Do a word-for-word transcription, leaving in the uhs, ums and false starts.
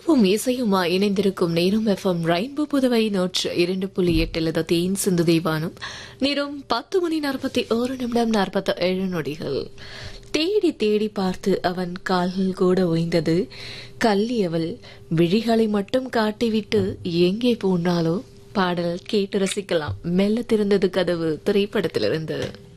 இசையும் இசையுமா இணைந்திருக்கும் நேரம் எஃப்எம் ரெயின்போ புதுவை நூற்று இரண்டு புள்ளி எட்டில் தேன் சிந்து தெய்வானும் நேரம் பத்து மணி நாற்பத்தி ஒரு நிமிடம் நாற்பத்தி ஏழு நொடிகள். தேடி தேடி பார்த்து அவன் கால்கள் கூட ஓய்ந்தது. கள்ளி அவள் விழிகளை மட்டும் காட்டிவிட்டு எங்கே போனாலோ பாடல் கேட்டு ரசிக்கலாம். மெல்ல திறந்தது கதவு திரைப்படத்திலிருந்து.